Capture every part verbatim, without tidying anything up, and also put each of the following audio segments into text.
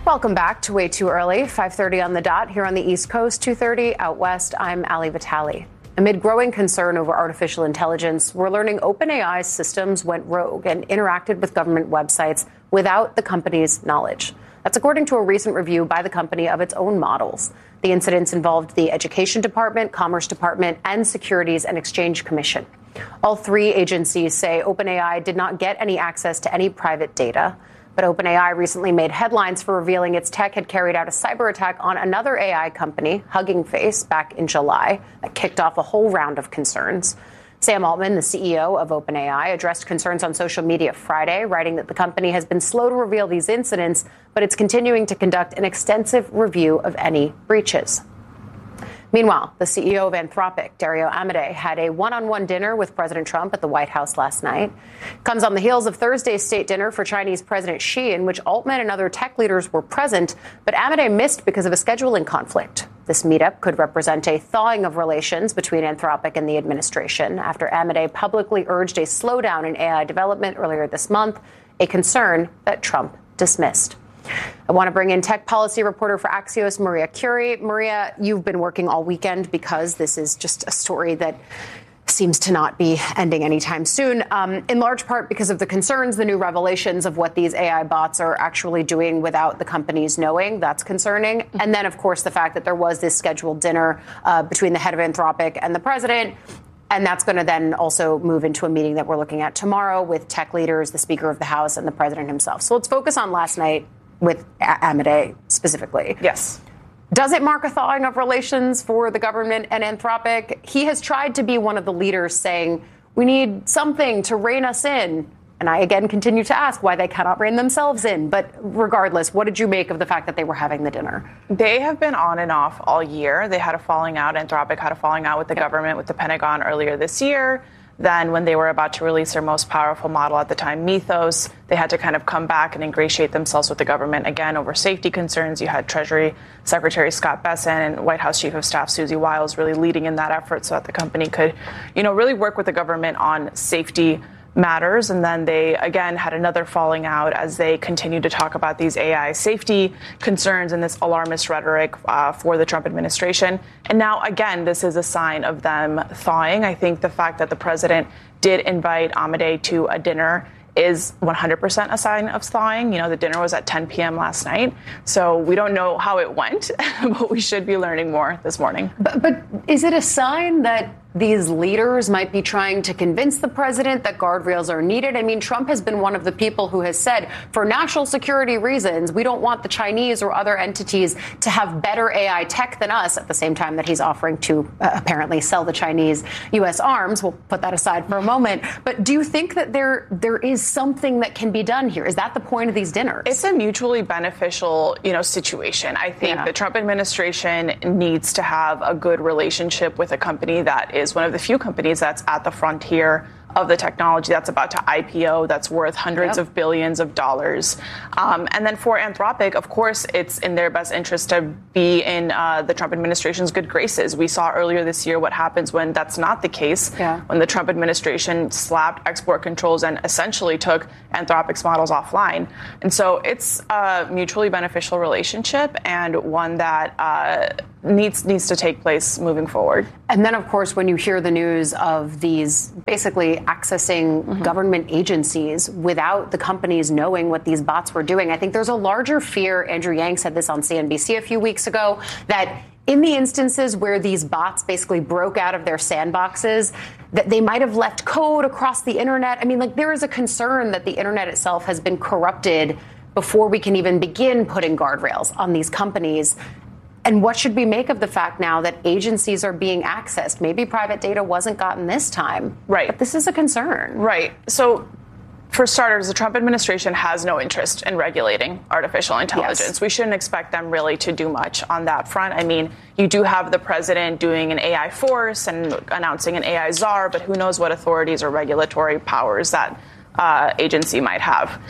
Welcome back to Way Too Early, five thirty on the dot here on the East Coast, two thirty out west. I'm Ali Vitale. Amid growing concern over artificial intelligence, we're learning OpenAI's systems went rogue and interacted with government websites without the company's knowledge. That's according to a recent review by the company of its own models. The incidents involved the Education Department, Commerce Department, and Securities and Exchange Commission. All three agencies say OpenAI did not get any access to any private data. But OpenAI recently made headlines for revealing its tech had carried out a cyber attack on another A I company, Hugging Face, back in July. That kicked off a whole round of concerns. Sam Altman, the C E O of OpenAI, addressed concerns on social media Friday, writing that the company has been slow to reveal these incidents, but it's continuing to conduct an extensive review of any breaches. Meanwhile, the C E O of Anthropic, Dario Amodei, had a one-on-one dinner with President Trump at the White House last night. Comes on the heels of Thursday's state dinner for Chinese President Xi, in which Altman and other tech leaders were present, but Amodei missed because of a scheduling conflict. This meetup could represent a thawing of relations between Anthropic and the administration after Amodei publicly urged a slowdown in A I development earlier this month, a concern that Trump dismissed. I want to bring in tech policy reporter for Axios, Maria Curie. Maria, you've been working all weekend because this is just a story that seems to not be ending anytime soon, um, in large part because of the concerns, the new revelations of what these A I bots are actually doing without the companies knowing. That's concerning. Mm-hmm. And then, of course, the fact that there was this scheduled dinner uh, between the head of Anthropic and the president. And that's going to then also move into a meeting that we're looking at tomorrow with tech leaders, the Speaker of the House, and the president himself. So let's focus on last night with Amodei specifically. Yes. Does it mark a thawing of relations for the government and Anthropic? He has tried to be one of the leaders saying, we need something to rein us in. And I, again, continue to ask why they cannot rein themselves in. But regardless, what did you make of the fact that they were having the dinner? They have been on and off all year. They had a falling out. Anthropic had a falling out with the yep. government, with the Pentagon earlier this year. Then when they were about to release their most powerful model at the time, Mythos, they had to kind of come back and ingratiate themselves with the government again over safety concerns. You had Treasury Secretary Scott Bessent and White House Chief of Staff Susie Wiles really leading in that effort so that the company could, you know, really work with the government on safety matters. And then they, again, had another falling out as they continued to talk about these A I safety concerns and this alarmist rhetoric uh, for the Trump administration. And now, again, this is a sign of them thawing. I think the fact that the president did invite Amodei to a dinner is one hundred percent a sign of thawing. You know, the dinner was at ten p.m. last night, so we don't know how it went, but we should be learning more this morning. But, but is it a sign that these leaders might be trying to convince the president that guardrails are needed? I mean, Trump has been one of the people who has said, for national security reasons, we don't want the Chinese or other entities to have better A I tech than us, at the same time that he's offering to uh, apparently sell the Chinese U S arms. We'll put that aside for a moment. But do you think that there there is something that can be done here? Is that the point of these dinners? It's a mutually beneficial, you know, situation. I think yeah. the Trump administration needs to have a good relationship with a company that is one of the few companies that's at the frontier of the technology, that's about to I P O, that's worth hundreds yep. of billions of dollars. Um, and then for Anthropic, of course, it's in their best interest to be in uh, the Trump administration's good graces. We saw earlier this year what happens when that's not the case, yeah. when the Trump administration slapped export controls and essentially took Anthropic's models offline. And so it's a mutually beneficial relationship and one that uh, needs needs to take place moving forward. And then, of course, when you hear the news of these basically accessing mm-hmm. government agencies without the companies knowing what these bots were doing, I think there's a larger fear. Andrew Yang said this on C N B C a few weeks ago, that in the instances where these bots basically broke out of their sandboxes, that they might have left code across the internet. I mean, like, there is a concern that the internet itself has been corrupted before we can even begin putting guardrails on these companies. And what should we make of the fact now that agencies are being accessed? Maybe private data wasn't gotten this time. Right. But this is a concern. Right. So, for starters, the Trump administration has no interest in regulating artificial intelligence. Yes. We shouldn't expect them really to do much on that front. I mean, you do have the president doing an A I force and announcing an A I czar, but who knows what authorities or regulatory powers that uh, agency might have.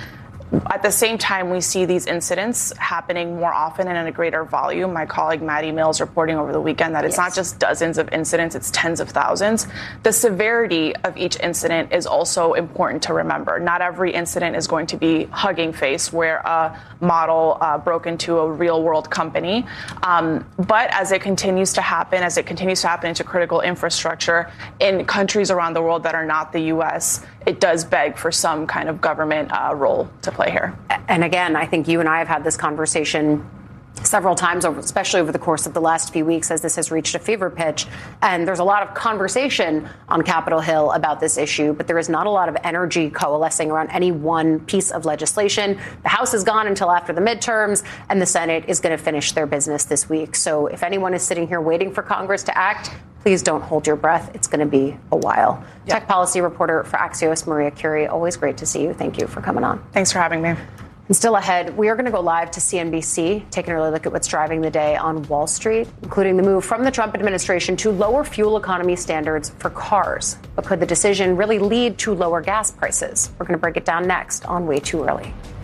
At the same time, we see these incidents happening more often and in a greater volume. My colleague Maddie Mills reporting over the weekend that it's yes. not just dozens of incidents, it's tens of thousands. The severity of each incident is also important to remember. Not every incident is going to be Hugging Face, where a model uh, broke into a real world company. Um, but as it continues to happen, as it continues to happen into critical infrastructure in countries around the world that are not the U S, it does beg for some kind of government uh, role to play here. And again, I think you and I have had this conversation several times, especially over the course of the last few weeks, as this has reached a fever pitch. And there's a lot of conversation on Capitol Hill about this issue, but there is not a lot of energy coalescing around any one piece of legislation. The House is gone until after the midterms, and the Senate is going to finish their business this week. So if anyone is sitting here waiting for Congress to act, please don't hold your breath. It's going to be a while. Yeah. Tech policy reporter for Axios, Maria Curie, always great to see you. Thank you for coming on. Thanks for having me. And still ahead, we are going to go live to C N B C, taking a early look at what's driving the day on Wall Street, including the move from the Trump administration to lower fuel economy standards for cars. But could the decision really lead to lower gas prices? We're going to break it down next on Way Too Early.